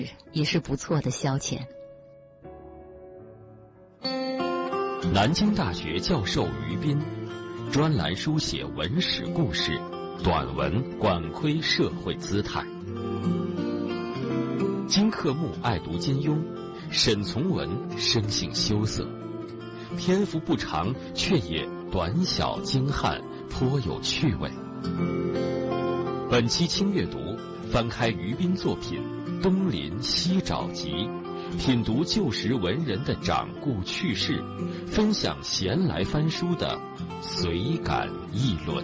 也是不错的消遣。 南京大学教授于斌，专栏书写文史故事，短文管窥社会姿态。金克木爱读金庸，沈从文生性羞涩，篇幅不长，却也短小精悍，颇有趣味。本期轻阅读，翻开于斌作品《东临西找集》，品读旧时文人的掌故趣事，分享闲来翻书的随感议论。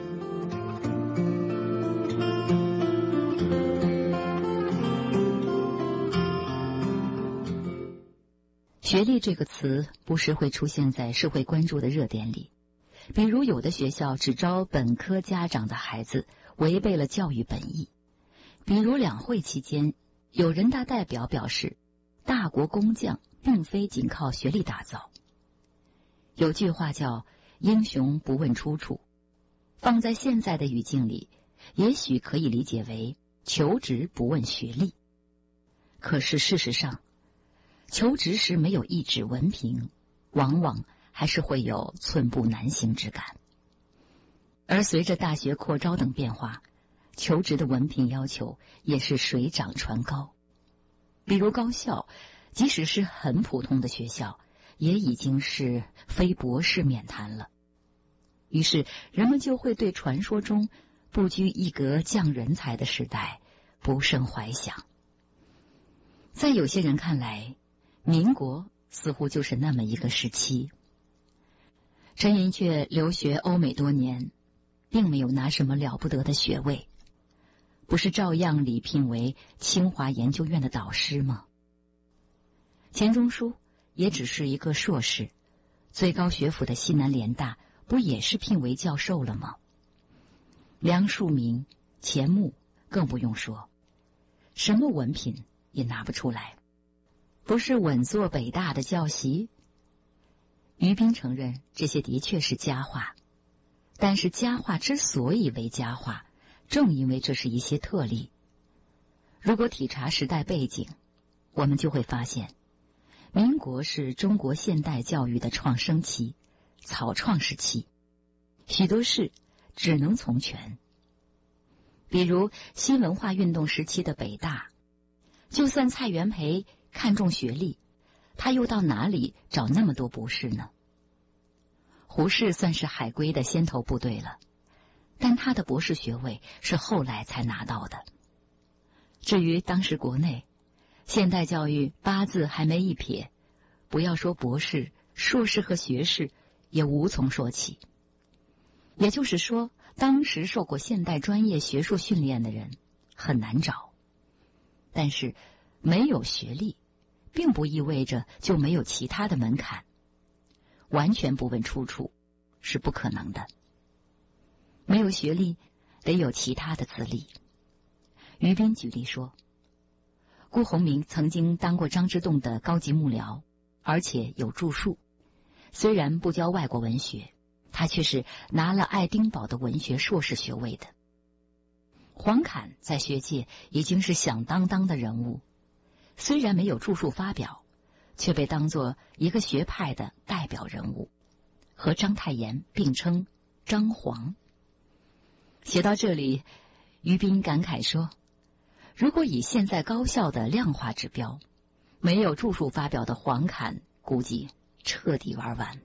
学历这个词不时会出现在社会关注的热点里，比如有的学校只招本科家长的孩子，违背了教育本意。比如两会期间，有人大代表表示，大国工匠并非仅靠学历打造。有句话叫英雄不问出处，放在现在的语境里，也许可以理解为求职不问学历。可是事实上，求职时没有一纸文凭，往往还是会有寸步难行之感。而随着大学扩招等变化，求职的文凭要求也是水涨船高。比如高校，即使是很普通的学校，也已经是非博士免谈了。于是人们就会对传说中不拘一格降人才的时代不胜怀想。在有些人看来，民国似乎就是那么一个时期。陈寅恪留学欧美多年，并没有拿什么了不得的学位，不是照样礼聘为清华研究院的导师吗？钱钟书也只是一个硕士，最高学府的西南联大不也是聘为教授了吗？梁漱溟、钱穆更不用说，什么文凭也拿不出来，不是稳坐北大的教习。于斌承认这些的确是佳话，但是佳话之所以为佳话，正因为这是一些特例。如果体察时代背景，我们就会发现，民国是中国现代教育的创生期、草创时期，许多事只能从权。比如新文化运动时期的北大，就算蔡元培看重学历，他又到哪里找那么多博士呢？胡适算是海归的先头部队了，但他的博士学位是后来才拿到的。至于当时国内现代教育八字还没一撇，不要说博士、硕士和学士也无从说起。也就是说，当时受过现代专业学术训练的人很难找。但是没有学历并不意味着就没有其他的门槛，完全不问出处是不可能的。没有学历，得有其他的资历。于斌举例说，辜鸿铭曾经当过张之洞的高级幕僚，而且有著述。虽然不教外国文学，他却是拿了爱丁堡的文学硕士学位的。黄侃在学界已经是响当当的人物，虽然没有著述发表，却被当作一个学派的代表人物，和章太炎并称章黄。写到这里，于斌感慨说，如果以现在高校的量化指标，没有著述发表的黄侃估计彻底玩完。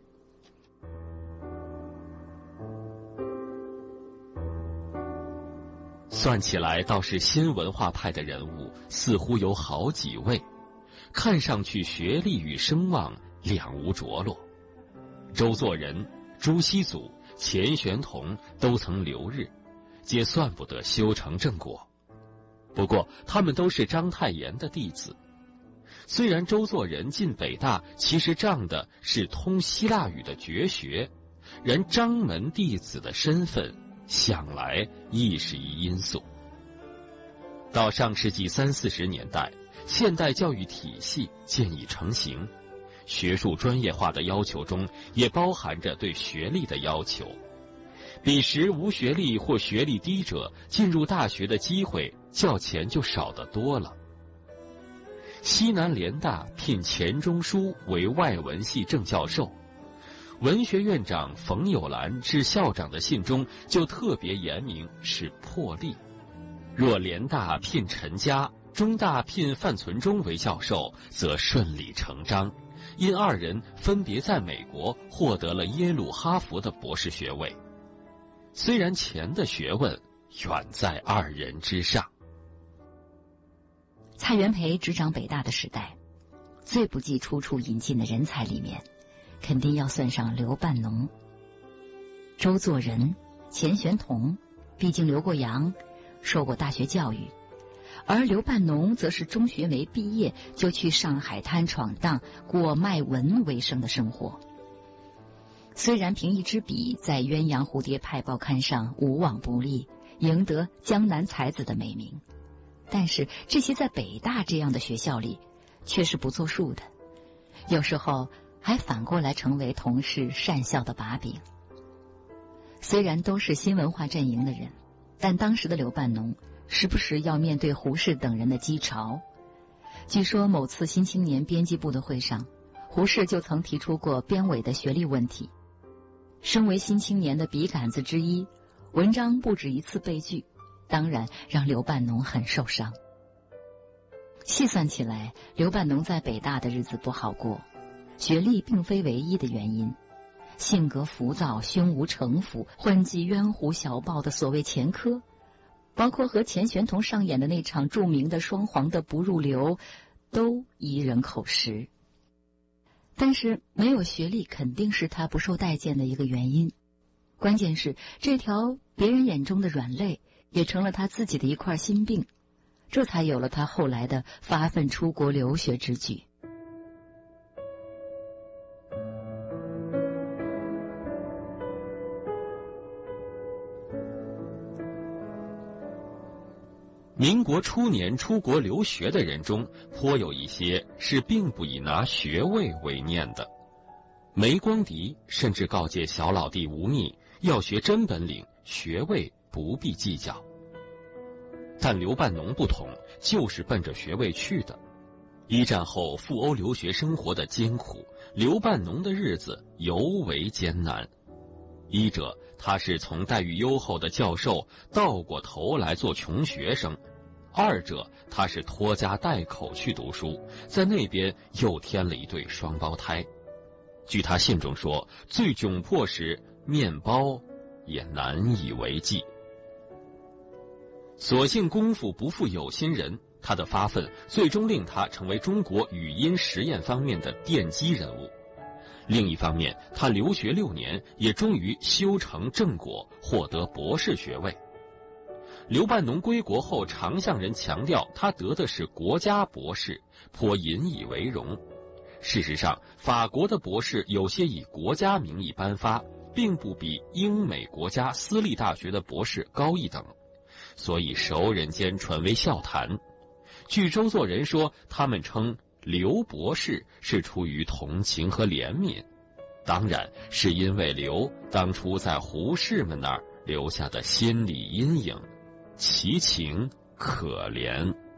算起来倒是新文化派的人物似乎有好几位，看上去学历与声望两无着落。周作人、朱熹祖、钱玄同都曾留日，皆算不得修成正果。不过他们都是章太炎的弟子。虽然周作人进北大其实仗的是通希腊语的绝学，然章门弟子的身份想来亦是一因素。到上世纪30-40年代，现代教育体系渐已成型，学术专业化的要求中也包含着对学历的要求。彼时无学历或学历低者进入大学的机会较前就少得多了。 西南联大聘钱钟书为外文系正教授。文学院长冯友兰致校长的信中就特别言明是破例。若联大聘陈嘉，中大聘范存忠为教授，则顺理成章，因二人分别在美国获得了耶鲁、哈佛的博士学位。虽然钱的学问远在二人之上。 蔡元培执掌北大的时代，最不计出处引进的人才里面，肯定要算上刘半农、周作人、钱玄同，毕竟留过洋，受过大学教育。而刘半农则是中学没毕业就去上海滩闯荡，过卖文为生的生活。虽然凭一支笔在鸳鸯蝴蝶派报刊上无往不利，赢得江南才子的美名，但是这些在北大这样的学校里却是不作数的，有时候还反过来成为同事讪笑的把柄。虽然都是新文化阵营的人，但当时的刘半农时不时要面对胡适等人的讥嘲。据说某次新青年编辑部的会上，胡适就曾提出过编委的学历问题。身为新青年的笔杆子之一，文章不止一次被拒，当然让刘半农很受伤。细算起来，刘半农在北大的日子不好过，学历并非唯一的原因。性格浮躁、胸无城府、混迹冤狐小报的所谓前科，包括和钱玄同上演的那场著名的双簧的不入流，都宜人口实。但是没有学历肯定是他不受待见的一个原因，关键是这条别人眼中的软肋也成了他自己的一块心病，这才有了他后来的发奋出国留学之举。 民国初年出国留学的人中，颇有一些是并不以拿学位为念的。梅光迪甚至告诫小老弟吴宓，要学真本领，学位不必计较。但刘半农不同，就是奔着学位去的。一战后赴欧留学生活的艰苦，刘半农的日子尤为艰难。一者，他是从待遇优厚的教授倒过头来做穷学生；二者，他是拖家带口去读书，在那边又添了一对双胞胎。据他信中说，最窘迫时，面包也难以为继。所幸功夫不负有心人，他的发奋最终令他成为中国语音实验方面的奠基人物。另一方面，他留学6年，也终于修成正果，获得博士学位。刘半农归国后，常向人强调他得的是国家博士，颇引以为荣。事实上，法国的博士有些以国家名义颁发，并不比英美国家私立大学的博士高一等，所以熟人间传为笑谈。据周作人说，他们称刘博士是出于同情和怜悯，当然是因为刘当初在胡适们那儿留下的心理阴影，其情可怜。